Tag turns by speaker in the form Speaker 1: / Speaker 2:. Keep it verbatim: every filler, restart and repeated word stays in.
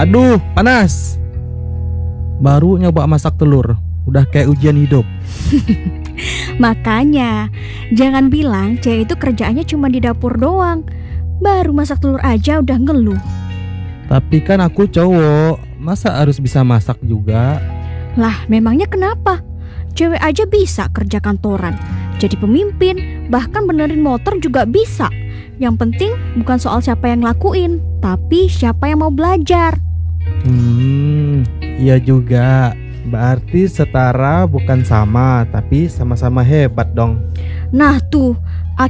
Speaker 1: Aduh, panas. Baru nyoba masak telur, udah kayak ujian hidup.
Speaker 2: Makanya, jangan bilang cewek itu kerjaannya cuma di dapur doang. Baru masak telur aja udah ngeluh.
Speaker 1: Tapi kan aku cowok, masa harus bisa masak juga?
Speaker 2: Lah, memangnya kenapa? Cewek aja bisa kerja kantoran, jadi pemimpin, bahkan benerin motor juga bisa. Yang penting bukan soal siapa yang ngelakuin, tapi siapa yang mau belajar.
Speaker 1: Hmm, iya juga. Berarti setara bukan sama, tapi sama-sama hebat dong.
Speaker 2: Nah tuh,